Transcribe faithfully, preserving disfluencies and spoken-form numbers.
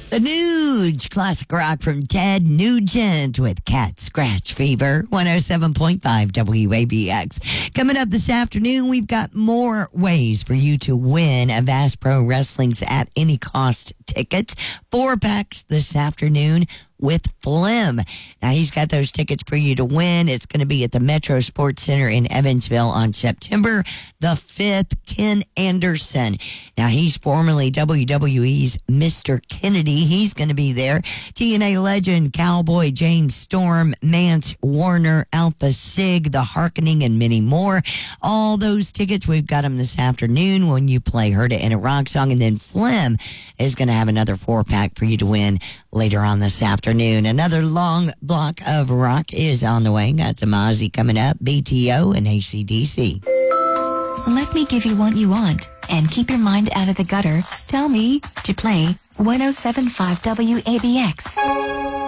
The Nuge, classic rock from Ted Nugent with Cat Scratch Fever, one oh seven point five W A B X. Coming up this afternoon, we've got more ways for you to win a Bass Pro Wrestling's At Any Cost tickets. Four packs this afternoon with Flim. Now, he's got those tickets for you to win. It's going to be at the Metro Sports Center in Evansville on September the fifth. Ken Anderson. Now, he's formerly W W E's Mister Kennedy. He's going to be there. T N A legend, Cowboy James Storm, Mance Warner, Alpha Sig, The Harkening, and many more. All those tickets, we've got them this afternoon when you play Heard It in a Rock Song. And then Flim is going to have another four-pack for you to win later on this afternoon. Another long block of rock is on the way. Got some Ozzy coming up, B T O, and A C D C. Let me give you what you want, and keep your mind out of the gutter. Tell me to play one oh seven point five W A B X.